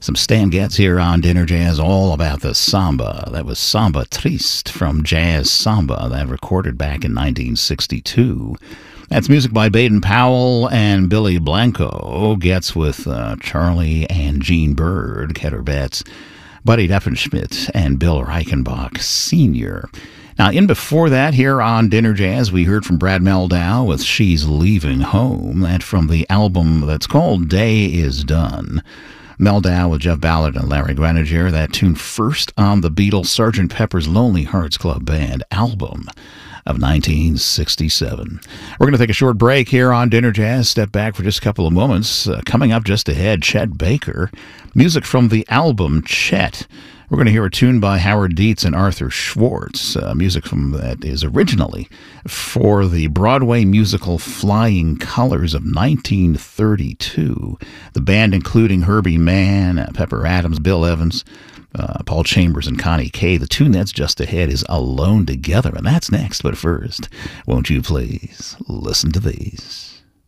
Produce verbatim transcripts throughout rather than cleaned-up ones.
Some Stan Getz here on Dinner Jazz, all about the samba. That was Samba Triste from Jazz Samba, that recorded back in nineteen sixty-two. That's music by Baden Powell and Billy Blanco. Getz with uh, Charlie and Gene Bird, Ketter Betts, Buddy Deffenschmidt, and Bill Reichenbach Senior Now, in before that, here on Dinner Jazz, we heard from Brad Mehldau with She's Leaving Home. That from the album that's called Day Is Done. Mehldau with Jeff Ballard and Larry Grenadier. That tune first on the Beatles' Sergeant Pepper's Lonely Hearts Club Band album of nineteen sixty-seven. We're going to take a short break here on Dinner Jazz. Step back for just a couple of moments. Uh, coming up just ahead, Chet Baker. Music from the album Chet. We're going to hear a tune by Howard Dietz and Arthur Schwartz. Uh, music from that is originally for the Broadway musical Flying Colors of nineteen thirty-two. The band including Herbie Mann, uh, Pepper Adams, Bill Evans, uh, Paul Chambers, and Connie Kay. The tune that's just ahead is Alone Together, and that's next. But first, won't you please listen to these?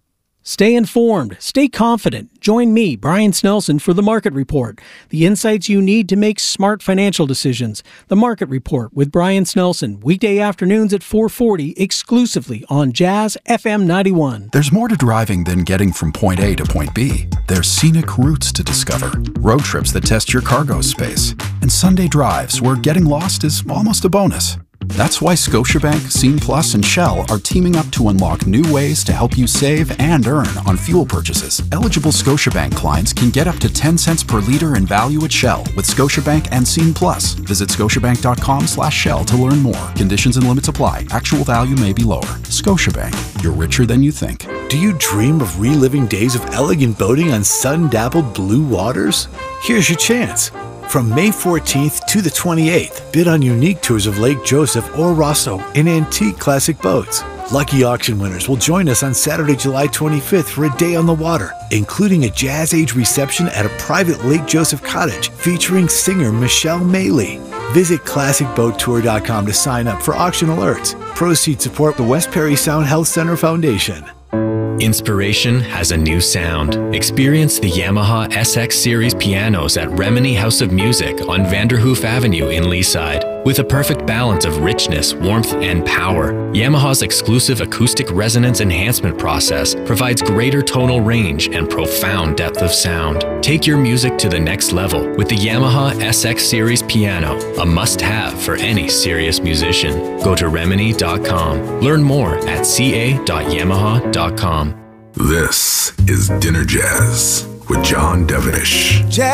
Stay informed. Stay confident. Join me, Brian Snelson, for The Market Report. The insights you need to make smart financial decisions. The Market Report with Brian Snelson. Weekday afternoons at four forty, exclusively on Jazz F M ninety-one. There's more to driving than getting from point A to point B. There's scenic routes to discover, road trips that test your cargo space, and Sunday drives where getting lost is almost a bonus. That's why Scotiabank, Scene Plus, and Shell are teaming up to unlock new ways to help you save and earn on fuel purchases. Eligible Scotiabank clients can get up to ten cents per liter in value at Shell with Scotiabank and Scene Plus. Visit scotiabank.com slash Shell to learn more. Conditions and limits apply. Actual value may be lower. Scotiabank. You're richer than you think. Do you dream of reliving days of elegant boating on sun-dappled blue waters? Here's your chance. From May fourteenth to the twenty-eighth, bid on unique tours of Lake Joseph or Rosso in antique classic boats. Lucky auction winners will join us on Saturday, July twenty-fifth for a day on the water, including a Jazz Age reception at a private Lake Joseph cottage featuring singer Michelle Maley. Visit classic boat tour dot com to sign up for auction alerts. Proceeds support the West Perry Sound Health Center Foundation. Inspiration has a new sound. Experience the Yamaha S X Series pianos at Remini House of Music on Vanderhoof Avenue in Leaside. With a perfect balance of richness, warmth, and power, Yamaha's exclusive acoustic resonance enhancement process provides greater tonal range and profound depth of sound. Take your music to the next level with the Yamaha S X Series piano, a must-have for any serious musician. Go to remini dot com. Learn more at c a dot yamaha dot com. This is Dinner Jazz with John Devenish. Jazz.